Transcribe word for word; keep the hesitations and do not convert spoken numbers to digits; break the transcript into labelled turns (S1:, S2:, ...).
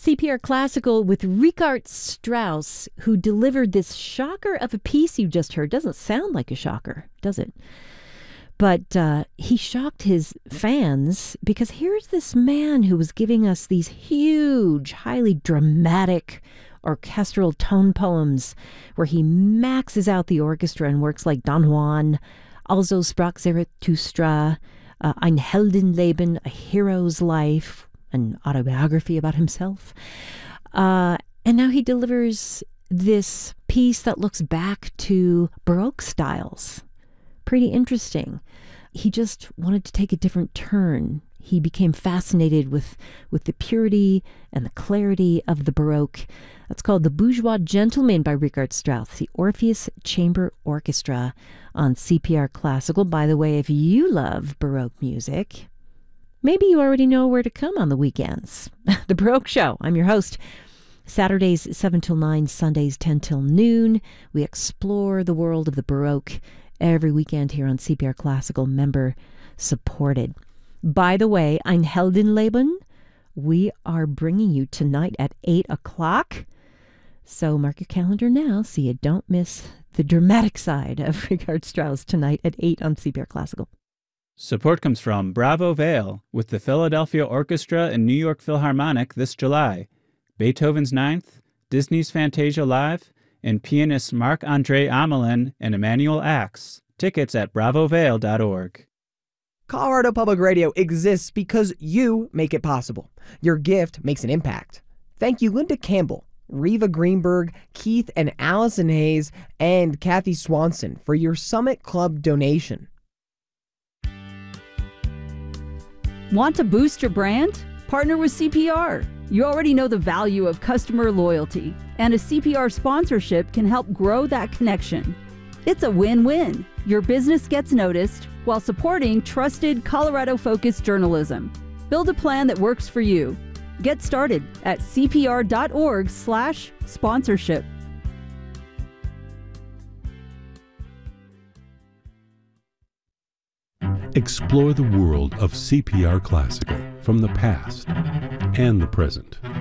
S1: C P R Classical with Richard Strauss, who delivered this shocker of a piece you just heard. Doesn't sound like a shocker, does it? But uh, he shocked his fans because here's this man who was giving us these huge, highly dramatic orchestral tone poems where he maxes out the orchestra and works like Don Juan, Also sprach Zarathustra, uh, Ein Heldenleben, A Hero's Life, an autobiography about himself. Uh, and now he delivers this piece that looks back to Baroque styles. Pretty interesting. He just wanted to take a different turn. He became fascinated with, with the purity and the clarity of the Baroque. That's called The Bourgeois Gentleman by Richard Strauss, the Orpheus Chamber Orchestra on C P R Classical. By the way, if you love Baroque music, maybe you already know where to come on the weekends. The Baroque Show. I'm your host. Saturdays seven till nine, Sundays ten till noon. We explore the world of the Baroque every weekend here on C P R Classical, member supported. By the way, Ein Heldenleben, we are bringing you tonight at eight o'clock. So mark your calendar now so you don't miss the dramatic side of Richard Strauss tonight at eight on C P R Classical.
S2: Support comes from Bravo Vale with the Philadelphia Orchestra and New York Philharmonic this July, Beethoven's Ninth, Disney's Fantasia Live, and pianists Marc-André Amelin and Emmanuel Axe. Tickets at bravo vale dot org.
S3: Colorado Public Radio exists because you make it possible. Your gift makes an impact. Thank you, Linda Campbell, Reva Greenberg, Keith and Allison Hayes, and Kathy Swanson for your Summit Club donation.
S4: Want to boost your brand? Partner with C P R. You already know the value of customer loyalty, and a C P R sponsorship can help grow that connection. It's a win-win. Your business gets noticed while supporting trusted Colorado-focused journalism. Build a plan that works for you. Get started at c p r dot org slash sponsorship.
S5: Explore the world of C P R Classical from the past and the present.